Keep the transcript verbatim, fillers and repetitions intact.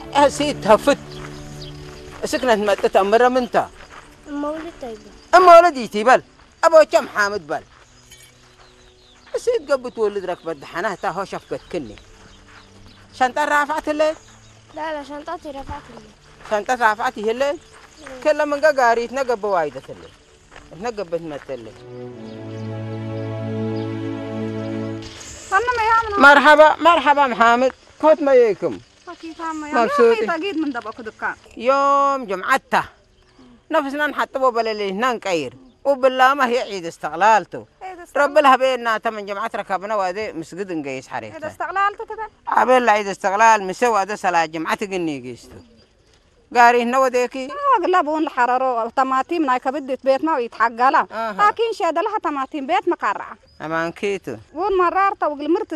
أسيت هفت سكنت متت أمرة منتا أما ولد طيبة أما ولدي تبل أبو كم حامد بل أسيت قبت ولد ركبت دحناه تاهو شفقت كني شنطة رافعت الليل لا لا شنطتي رفعت اللي شنطة رافعتي الليل كل من قاري تنقب وايدة الليل تنقب بتمت الليل مرحبا مرحبا محمد كوت ما يكم مبسوطين تجيد من دبك دكان يوم جمعته نفسنا نحطبه بللي ننقير وبالله ما هي عيد استغلالته رب لها بيننا تمن جمعة ركبنا وادي مسجد نقيس حريقته عيد استغلالته كده عبيل عيد استغلال مسوى ده صلاة جمعة قني قيسته قاري هنا وديكي اه قلبون الحرارة طماطم نايك بدت بيتنا ويتحقلا آه. لكن شاد لها طماطم بيت مقرعة أمان كيتو ون مرارته وقل مرت